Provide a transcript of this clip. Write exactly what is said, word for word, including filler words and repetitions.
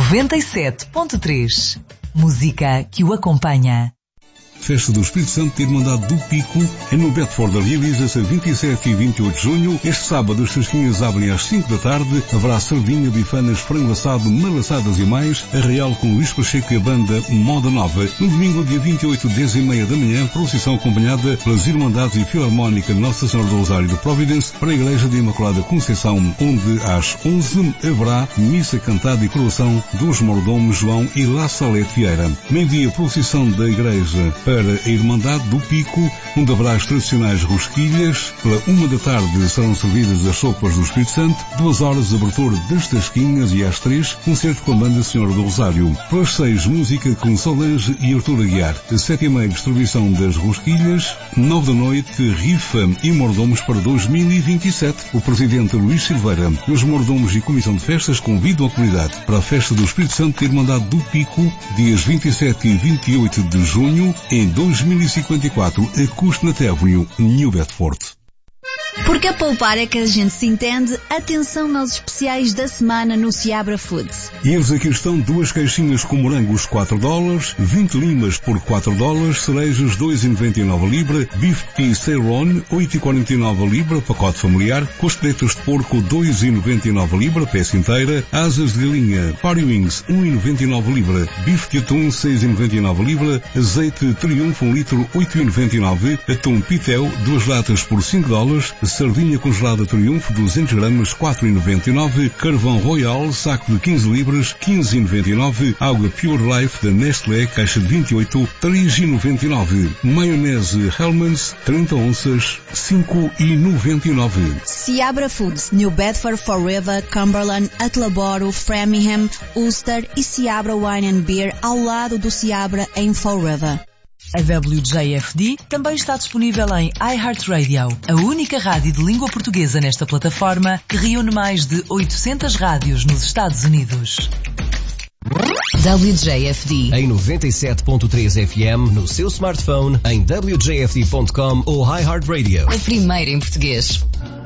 noventa e sete ponto três. Música que o acompanha. Festa do Espírito Santo da Irmandade do Pico, é no Bedford, realiza-se a vinte e sete e vinte e oito de junho. Este sábado as tasquinhas abrem às cinco da tarde, haverá sardinha, bifanas, frango assado, malaçadas e mais, a Real com Luís Pacheco e a banda Moda Nova. No domingo, dia vinte e oito, dez e meia da manhã, procissão acompanhada pelas Irmandades e Filarmónica Nossa Senhora do Rosário de Providence para a Igreja de Imaculada Conceição, onde às onze haverá missa cantada e coroação dos mordomos João e La Salete Vieira. Meio-dia, procissão da Igreja para a Irmandade do Pico, onde haverá as tradicionais rosquilhas. Pela uma da tarde serão servidas as sopas do Espírito Santo, duas horas de abertura das tasquinhas e às três, concerto com a banda Senhora do Rosário. Pelas seis, música com Solange e Artur Aguiar. Às sete e meia, distribuição das rosquilhas. Nove da noite, rifa e mordomos para dois mil e vinte e sete. O presidente Luís Silveira e os mordomos e comissão de festas convidam a comunidade para a festa do Espírito Santo da Irmandade do Pico, dias vinte e sete e vinte e oito de junho, em dois mil e cinquenta e quatro, a Cusnat Avenue, New Bedford. Porque a poupar é que a gente se entende, atenção aos especiais da semana no Seabra Foods. E eles aqui estão: duas caixinhas com morangos quatro dólares, vinte limas por quatro dólares, cerejas dois e noventa e nove a libra, bife de Ceylon oito e quarenta e nove a libra, pacote familiar, costeletas de porco dois e noventa e nove a libra, peça inteira, asas de galinha, party wings um e noventa e nove a libra, bife de atum seis e noventa e nove a libra, azeite Triunfo um litro oito e noventa e nove, atum Pitel duas latas por cinco dólares, sardinha congelada Triunfo duzentos gramas quatro e noventa e nove, carvão Royal saco de quinze libras quinze e noventa e nove, água Pure Life da Nestlé caixa de vinte e oito três e noventa e nove, maionese Hellmann's trinta onças cinco e noventa e nove. Seabra Foods, New Bedford, Forever, Cumberland, Attleboro, Framingham, Ulster e Seabra Wine and Beer ao lado do Seabra em Forever. A W J F D também está disponível em iHeartRadio, a única rádio de língua portuguesa nesta plataforma que reúne mais de oitocentas rádios nos Estados Unidos. W J F D em noventa e sete ponto três F M no seu smartphone, em w j f d ponto com ou iHeartRadio. A primeira em português.